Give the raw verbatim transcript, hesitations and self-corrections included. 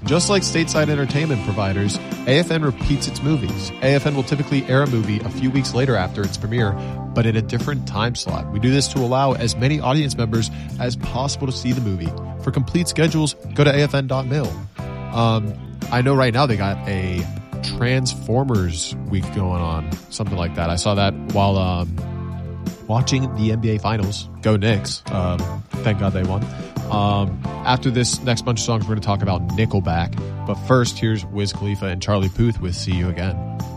Just like stateside entertainment providers, A F N repeats its movies. A F N will typically air a movie a few weeks later after its premiere, but in a different time slot. We do this to allow as many audience members as possible to see the movie. For complete schedules, go to A F N dot mil. Um, I know right now they got a Transformers week going on, something like that. I saw that while um, watching the N B A Finals. Go Knicks. Um, thank God they won. Um, after this next bunch of songs, we're going to talk about Nickelback. But first, here's Wiz Khalifa and Charlie Puth with See You Again.